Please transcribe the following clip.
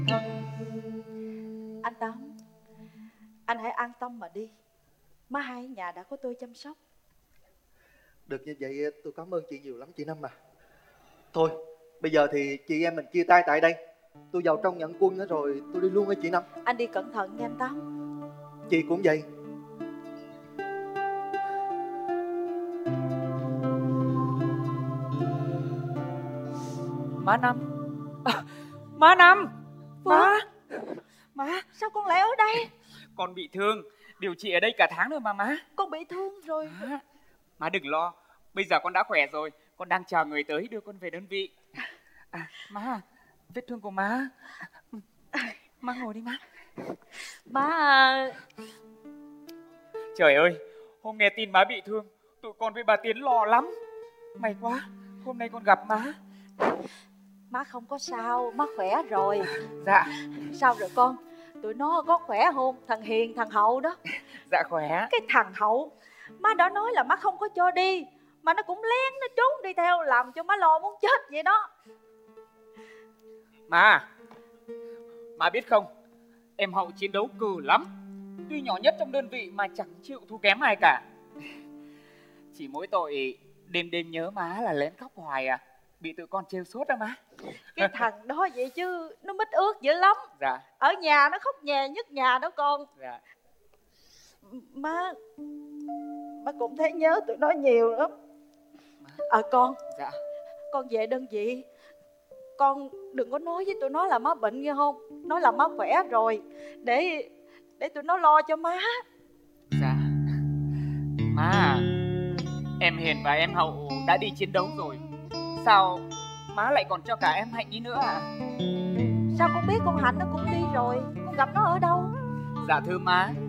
Anh Tám, anh hãy an tâm mà đi. Má Hai ở nhà đã có tôi chăm sóc. Được như vậy tôi cảm ơn chị nhiều lắm chị Năm à. Thôi bây giờ thì chị em mình chia tay tại đây. Tôi vào trong nhận quân nữa rồi tôi đi luôn với chị Năm. Anh đi cẩn thận nha anh Tám. Chị cũng vậy. Má Năm. Má Năm. Má. Má. Sao con lại ở đây? Con bị thương, điều trị ở đây cả tháng rồi mà má. Con bị thương rồi. Má đừng lo, bây giờ con đã khỏe rồi. Con đang chờ người tới đưa con về đơn vị. Má, vết thương của má. Má ngồi đi má. Má Trời ơi, hôm nghe tin má bị thương, tụi con với bà Tiến lo lắm. May quá, hôm nay con gặp má. má không có sao, má khỏe rồi. Dạ. Sao rồi con? Tụi nó có khỏe không? Thằng Hiền, thằng Hậu đó. Dạ khỏe. Cái thằng Hậu, má đã nói là má không có cho đi, mà nó cũng lén nó trốn đi theo, làm cho má lo muốn chết vậy đó. Má biết không, em Hậu chiến đấu cừ lắm. Tuy nhỏ nhất trong đơn vị mà chẳng chịu thua kém ai cả. Chỉ mỗi tội đêm đêm nhớ má là lén khóc hoài à. Bị tụi con trêu suốt đó má. Cái thằng đó vậy chứ nó mít ướt dữ lắm. Dạ. Ở nhà nó khóc nhè nhức nhà đó con. Dạ. Má cũng thấy nhớ tụi nó nhiều lắm. Con. Dạ. Con về đơn vị, con đừng có nói với tụi nó là má bệnh nghe không. Nói là má khỏe rồi, để tụi nó lo cho má. Dạ. Má, em Hiền và em Hậu đã đi chiến đấu rồi, sao má lại còn cho cả em Hạnh đi nữa à? Sao con biết con Hạnh nó cũng đi rồi? Con gặp nó ở đâu? Dạ thưa má,